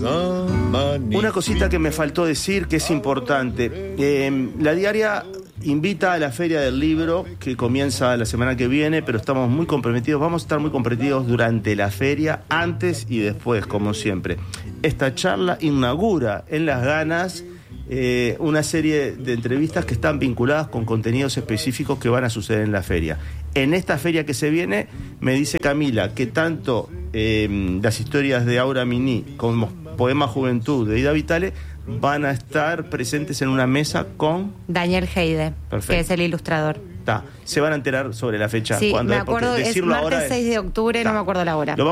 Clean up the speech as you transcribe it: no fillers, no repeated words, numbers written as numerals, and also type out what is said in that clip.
Una cosita que me faltó decir que es importante. La diaria invita a la Feria del Libro, que comienza la semana que viene, pero estamos muy comprometidos, vamos a estar muy comprometidos durante la feria, antes y después, como siempre. Esta charla inaugura en Las Ganas una serie de entrevistas que están vinculadas con contenidos específicos que van a suceder en la feria. En esta feria que se viene, me dice Camila que tanto las historias de Aura Miní como Poema Juventud de Ida Vitale van a estar presentes en una mesa con Daniel Heide, Perfecto. que es el ilustrador. Se van a enterar sobre la fecha. Sí, cuando me acuerdo, es martes 6 de octubre, no me acuerdo la hora.